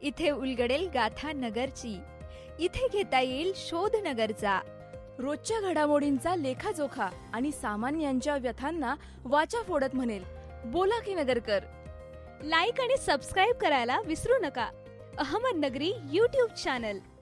इथे उलगडेल गाथा नगरची, इथे घेता येईल शोध नगरचा. रोजच्या घडामोडींचा लेखाजोखा आणि सामान्यांच्या व्यथांना वाचा फोडत म्हणेल, बोला की नगरकर. लाईक आणि सबस्क्राईब करायला विसरू नका. अहमदनगरी YouTube चॅनल.